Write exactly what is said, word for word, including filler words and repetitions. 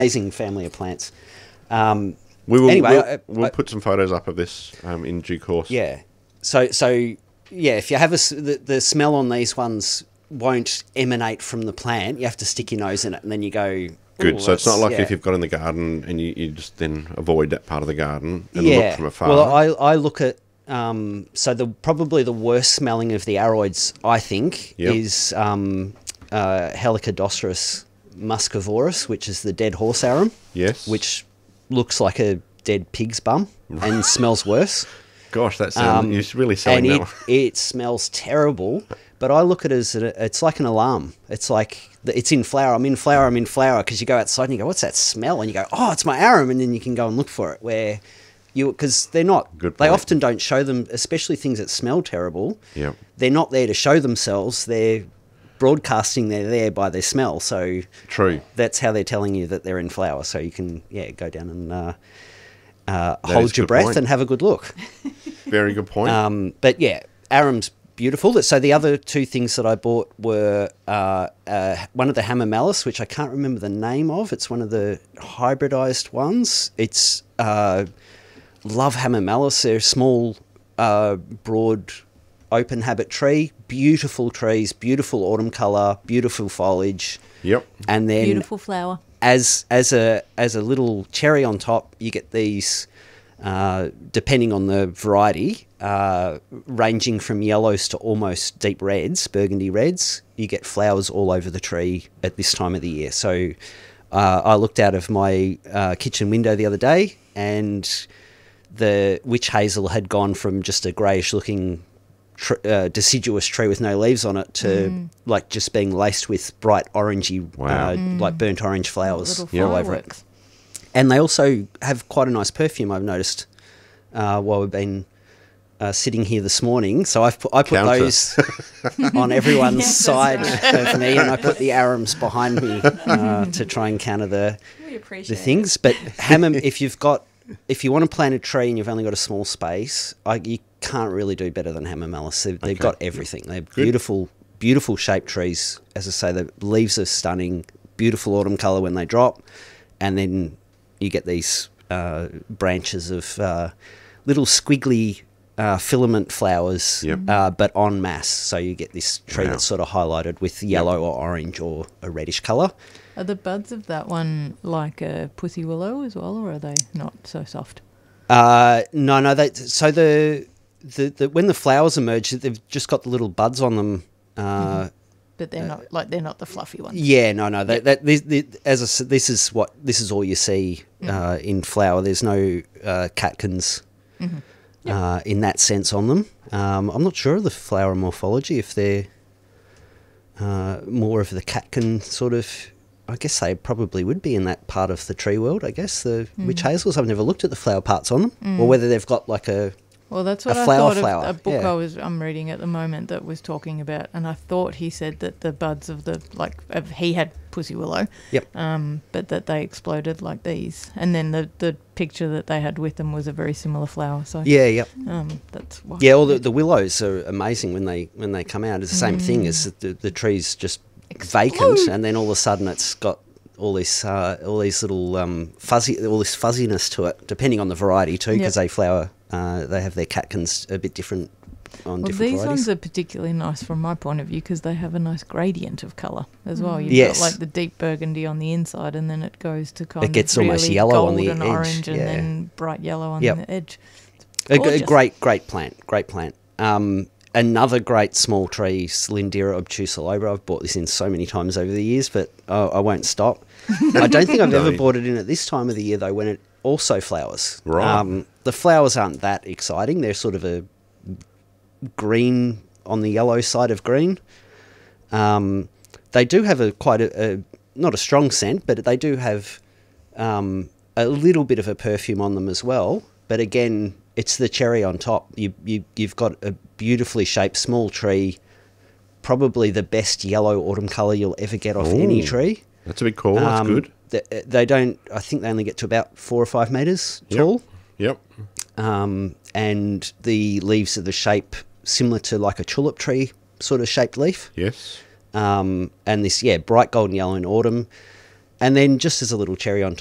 amazing family of plants. Um, we will. anyway, we'll, I, we'll I, put some photos up of this um, in due course. Yeah. So so yeah, if you have a s- the, the smell on these ones won't emanate from the plant. You have to stick your nose in it, and then you go. Good. So it's not like yeah. if you've got in the garden and you, you just then avoid that part of the garden and yeah. look from afar. Well, I I look at um so the probably the worst smelling of the aroids, I think, Yep. is um uh Helicodocerus muscivorus, which is the dead horse arum. Yes. Which looks like a dead pig's bum and smells worse. Gosh, that sounds. Um, you're really selling and that it, one. it smells terrible, but I look at it as a, it's like an alarm. It's like the- it's in flower. I'm in flower. I'm in flower. Because you go outside and you go, "What's that smell?" And you go, "Oh, it's my arum," and then you can go and look for it. Where you because they're not. Good they point. often don't show them, especially things that smell terrible. Yep. They're not there to show themselves. They're broadcasting they're there by their smell. So True. that's how they're telling you that they're in flower. So you can yeah go down and uh, uh, That is hold a your good breath point. and have a good look. Very good point. Um, but yeah, arum's beautiful. So the other two things that I bought were uh, uh, one of the Hamamelis, which I can't remember the name of. It's one of the hybridized ones. It's uh, love Hamamelis. They're a small, uh, broad, open habit tree. Beautiful trees, beautiful autumn color, beautiful foliage. Yep. And then Beautiful flower. as as a as a little cherry on top, you get these, uh, depending on the variety, uh, ranging from yellows to almost deep reds, burgundy reds. You get flowers all over the tree at this time of the year. So uh, I looked out of my uh, kitchen window the other day, and the witch hazel had gone from just a greyish looking tr- uh, deciduous tree with no leaves on it to like just being laced with bright orangey, Wow. uh, like burnt orange flowers Little all over it. fireworks. And they also have quite a nice perfume, I've noticed, uh, while we've been uh, sitting here this morning. So I've put, I put Counter. those on everyone's Yes, side that's of me, and I put the arums behind me uh, to try and counter the We appreciate the things. But Hammam, if you've got, if you want to plant a tree and you've only got a small space, I, you can't really do better than Hamamelis. They've, they've Okay. got everything. They're beautiful, beautiful shaped trees. As I say, the leaves are stunning, beautiful autumn colour when they drop, and then you get these uh, branches of uh, little squiggly uh, filament flowers, Yep. uh, but en masse. So you get this tree Wow. that's sort of highlighted with yellow or orange or a reddish colour. Are the buds of that one like a pussy willow as well, or are they not so soft? Uh, no, no. They, so the, the the when the flowers emerge, they've just got the little buds on them. Uh, But they're not like they're not the fluffy ones. Yeah, no, no. That, that this, this, as I said, this is what this is all you see uh, in flower. There's no uh, catkins uh, in that sense on them. Um, I'm not sure of the flower morphology if they're uh, more of the catkin sort of. I guess they probably would be in that part of the tree world. I guess the witch hazels. I've never looked at the flower parts on them, or whether they've got like a. Well, that's A what I flower thought flower, of a book yeah. I was I'm reading at the moment that was talking about, and I thought he said that the buds of the like of, he had pussy willow, Yep. um, but that they exploded like these, and then the the picture that they had with them was a very similar flower. So Yeah. Yep. um, that's why. Yeah, all the, the willows are amazing when they when they come out. It's the same thing as the, the tree's just vacant, and then all of a sudden it's got all this uh, all these little um, fuzzy all this fuzziness to it, depending on the variety too, because Yep. they flower. Uh, they have their catkins a bit different on Well, different these varieties. ones are particularly nice from my point of view because they have a nice gradient of colour as well. You've Yes. got like the deep burgundy on the inside, and then it goes to kind It gets of almost really yellow gold on the and edge, orange, and yeah. then bright yellow on Yep. the edge. a, g- a gorgeous. great, great plant. Great plant. Um, another great small tree, Lindera obtusa. I've bought this in so many times over the years, but uh, I won't stop. I don't think I've No. ever bought it in at this time of the year, though, when it also flowers. Right. Um, the flowers aren't that exciting. They're sort of a green on the yellow side of green. Um, they do have a quite a, a not a strong scent, but they do have um, a little bit of a perfume on them as well. But again, it's the cherry on top. You, you you've got a beautifully shaped small tree, probably the best yellow autumn colour you'll ever get off any Ooh. tree. That's a big call. That's Um, good. They, they don't. I think they only get to about four or five meters Yep. tall, Yep. um, and the leaves are the shape similar to like a tulip tree sort of shaped leaf. Yes. Um, and this, yeah, bright golden yellow in autumn. And then just as a little cherry on